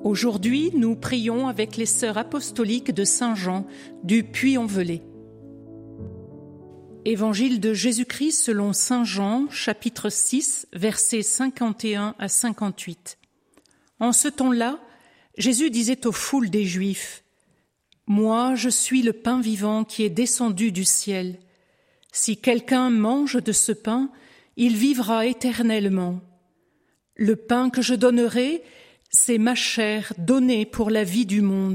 Aujourd'hui, nous prions avec les sœurs apostoliques de Saint-Jean du Puy-en-Velay. Évangile de Jésus-Christ selon Saint Jean, chapitre 6, versets 51 à 58. En ce temps-là, Jésus disait aux foules des Juifs : « Moi, je suis le pain vivant qui est descendu du ciel. Si quelqu'un mange de ce pain, il vivra éternellement. Le pain que je donnerai, c'est ma chair donnée pour la vie du monde. »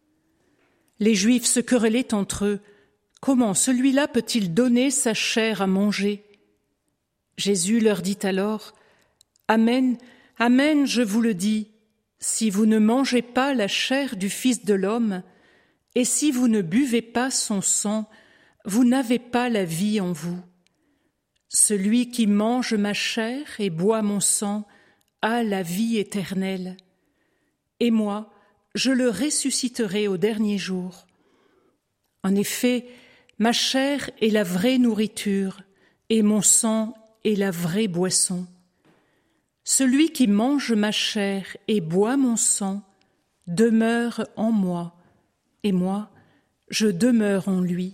Les Juifs se querellaient entre eux. Comment celui-là peut-il donner sa chair à manger ? Jésus leur dit alors : « Amen, amen, je vous le dis, si vous ne mangez pas la chair du Fils de l'homme, et si vous ne buvez pas son sang, vous n'avez pas la vie en vous. Celui qui mange ma chair et boit mon sang a la vie éternelle. Et moi, je le ressusciterai au dernier jour. En effet, ma chair est la vraie nourriture, et mon sang est la vraie boisson. Celui qui mange ma chair et boit mon sang demeure en moi, et moi, je demeure en lui.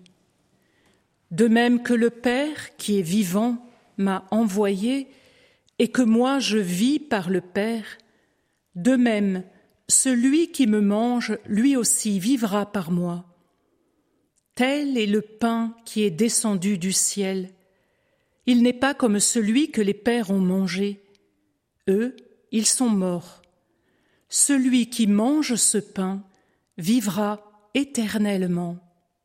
De même que le Père, qui est vivant, m'a envoyé, et que moi je vis par le Père, de même, celui qui me mange, lui aussi vivra par moi. Tel est le pain qui est descendu du ciel. Il n'est pas comme celui que les pères ont mangé. Eux, ils sont morts. Celui qui mange ce pain vivra éternellement. »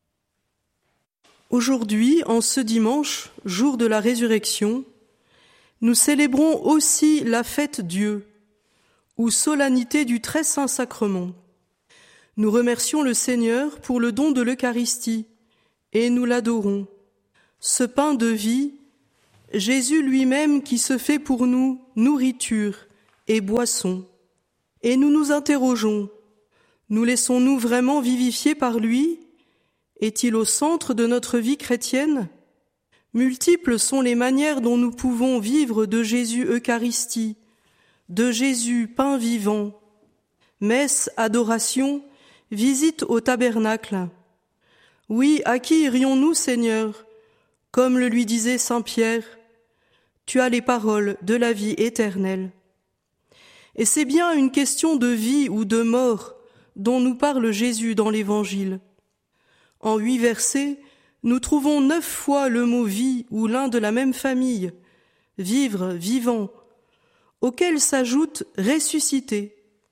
Aujourd'hui, en ce dimanche, jour de la résurrection, nous célébrons aussi la fête Dieu, ou solennité du très saint sacrement. Nous remercions le Seigneur pour le don de l'Eucharistie, et nous l'adorons. Ce pain de vie, Jésus lui-même qui se fait pour nous nourriture et boisson. Et nous nous interrogeons, nous laissons-nous vraiment vivifier par lui ? Est-il au centre de notre vie chrétienne ? Multiples sont les manières dont nous pouvons vivre de Jésus Eucharistie, de Jésus pain vivant. Messe, adoration, visite au tabernacle. Oui, à qui irions-nous, Seigneur ? Comme le lui disait saint Pierre, tu as les paroles de la vie éternelle. Et c'est bien une question de vie ou de mort dont nous parle Jésus dans l'Évangile. En 8 versets, nous trouvons 9 fois le mot vie ou l'un de la même famille, vivre, vivant, auquel s'ajoute ressusciter,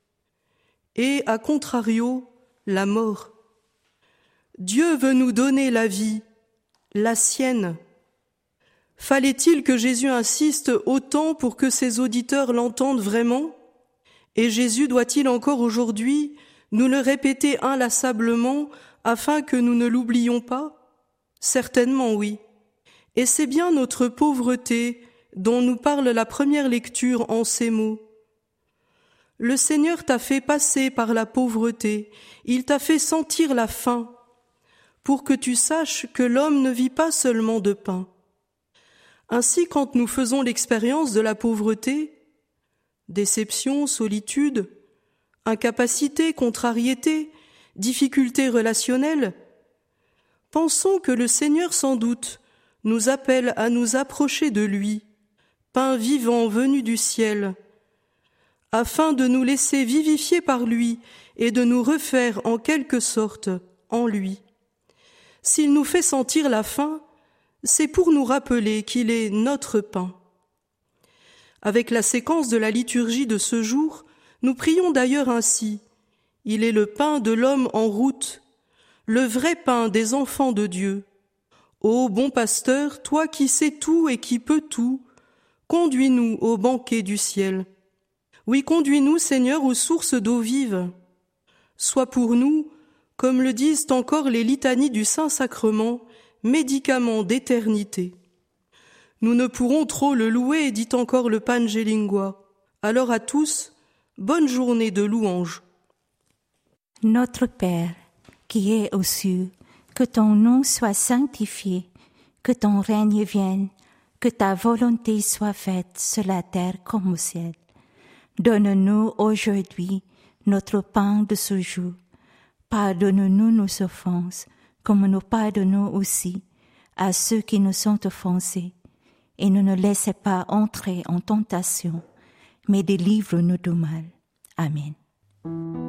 et à contrario, la mort. Dieu veut nous donner la vie, la sienne. Fallait-il que Jésus insiste autant pour que ses auditeurs l'entendent vraiment ? Et Jésus doit-il encore aujourd'hui nous le répéter inlassablement afin que nous ne l'oublions pas ? Certainement oui. Et c'est bien notre pauvreté dont nous parle la première lecture en ces mots. Le Seigneur t'a fait passer par la pauvreté, il t'a fait sentir la faim, pour que tu saches que l'homme ne vit pas seulement de pain. Ainsi, quand nous faisons l'expérience de la pauvreté, déception, solitude, incapacité, contrariété, difficultés relationnelles, pensons que le Seigneur sans doute nous appelle à nous approcher de lui, pain vivant venu du ciel, afin de nous laisser vivifier par lui et de nous refaire en quelque sorte en lui. S'il nous fait sentir la faim, c'est pour nous rappeler qu'il est notre pain. Avec la séquence de la liturgie de ce jour, nous prions d'ailleurs ainsi : il est le pain de l'homme en route, le vrai pain des enfants de Dieu. Ô bon pasteur, toi qui sais tout et qui peux tout, conduis-nous au banquet du ciel. Oui, conduis-nous, Seigneur, aux sources d'eau vive. Sois pour nous, comme le disent encore les litanies du Saint-Sacrement, médicament d'éternité. Nous ne pourrons trop le louer, dit encore le Pange Lingua. Alors à tous, bonne journée de louange. Notre Père, qui es aux cieux, que ton nom soit sanctifié, que ton règne vienne, que ta volonté soit faite sur la terre comme au ciel. Donne-nous aujourd'hui notre pain de ce jour. Pardonne-nous nos offenses, comme nous pardonnons aussi à ceux qui nous sont offensés. Et ne nous laissez pas entrer en tentation, mais délivre-nous du mal. Amen.